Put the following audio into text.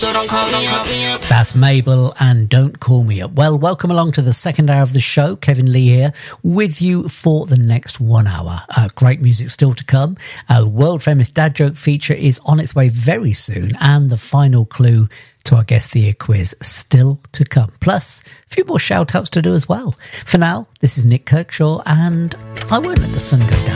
So don't call me up. That's Mabel and Don't Call Me Up. Well, welcome along to the second hour of the show. Kevin Lee here with you for the next 1 hour. Great music still to come. A world famous dad joke feature is on its way very soon, and the final clue to our Guess the Year quiz still to come. Plus, a few more shout outs to do as well. For now, this is Nick Kirkshaw, and I won't let the sun go down.